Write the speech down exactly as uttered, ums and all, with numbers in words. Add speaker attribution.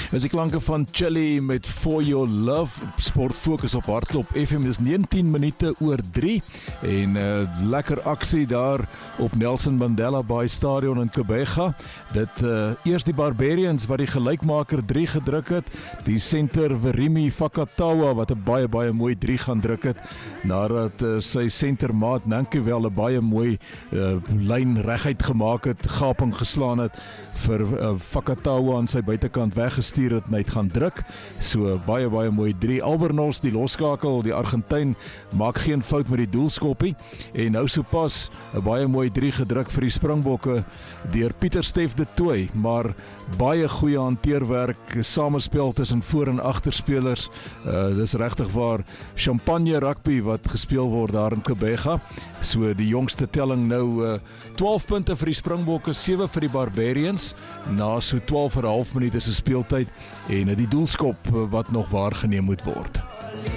Speaker 1: Is die klanke van Chili met For Your Love, Sport Fokus op Hardklop F M, is negentien minute oor drie en uh, lekker aksie daar op Nelson Mandela Bay Stadion in Kobega. Dit uh, eers die Barbarians wat die gelykmaker drie gedruk het, die center Verimi Fakatawa wat 'n baie baie mooi drie gaan druk het, nadat uh, sy centermaat Nankewel 'n baie mooi uh, lyn reguit gemaak het, gaping geslaan het vir uh, Fakatawa aan sy buitekant weggestuur het en hy het gaan druk. So baie baie mooi drie. Albernos die loskakel, die Argentyn maak geen fout met die doelskoppie en nou sopas 'n baie mooi drie gedruk vir die Springbokke deur Pieter Steff de Tooy, maar baie goeie hanteerwerk, samespel tussen voor en agterspelers. Uh, dis regtig waar champagne rugby wat gespeel word daar in Kobega. So die jongste telling nou uh, twaalf punte vir die Springbokke, sewe vir die Barbarians na so twaalf en 'n half minute se speeltyd en uh, die doelskop uh, wat nog waargeneem moet word.